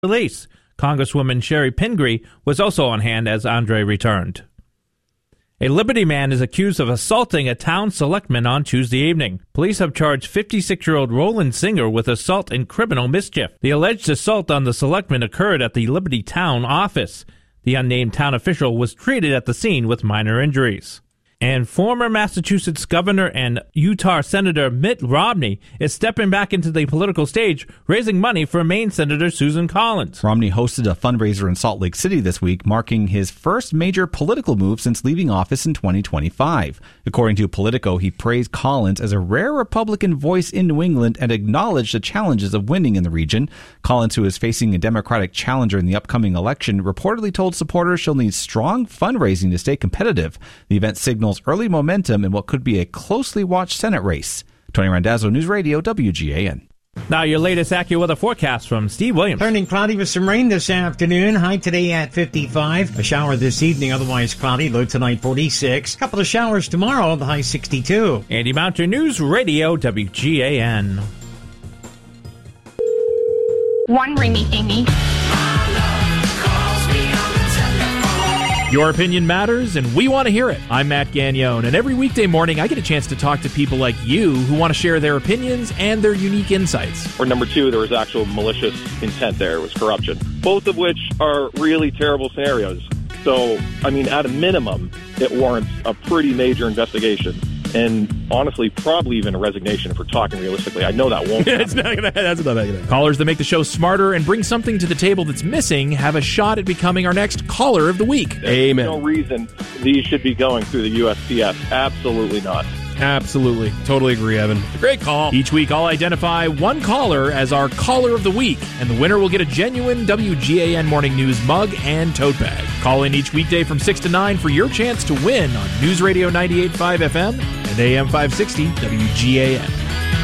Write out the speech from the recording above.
release. Congresswoman Sherry Pingree was also on hand as Andre returned. A Liberty man is accused of assaulting a town selectman on Tuesday evening. Police have charged 56-year-old Roland Singer with assault and criminal mischief. The alleged assault on the selectman occurred at the Liberty town office. The unnamed town official was treated at the scene with minor injuries. And former Massachusetts Governor and Utah Senator Mitt Romney is stepping back into the political stage, raising money for Maine Senator Susan Collins. Romney hosted a fundraiser in Salt Lake City this week, marking his first major political move since leaving office in 2025. According to Politico, he praised Collins as a rare Republican voice in New England and acknowledged the challenges of winning in the region. Collins, who is facing a Democratic challenger in the upcoming election, reportedly told supporters she'll need strong fundraising to stay competitive. The event signals early momentum in what could be a closely watched Senate race. Tony Randazzo, News Radio, WGAN. Now your latest AccuWeather forecast from Steve Williams. Turning cloudy with some rain this afternoon. High today at 55. A shower this evening, otherwise cloudy. Low tonight 46. Couple of showers tomorrow, the high 62. Andy Mountain, News Radio, WGAN. One ringy dingy. Your opinion matters, and we want to hear it. I'm Matt Gagnone, and every weekday morning I get a chance to talk to people like you who want to share their opinions and their unique insights. Or number two, there was actual malicious intent there. It was corruption. Both of which are really terrible scenarios. So, I mean, at a minimum, it warrants a pretty major investigation. And honestly, probably even a resignation if we're talking realistically. I know that won't happen. That's not going to happen. Callers that make the show smarter and bring something to the table that's missing have a shot at becoming our next Caller of the Week. Amen. There's no reason these should be going through the USPS. Absolutely not. Absolutely. Totally agree, Evan. Great call. Each week, I'll identify one caller as our Caller of the Week, and the winner will get a genuine WGAN Morning News mug and tote bag. Call in each weekday from 6 to 9 for your chance to win on News Radio 98.5 FM and AM 560 WGAN.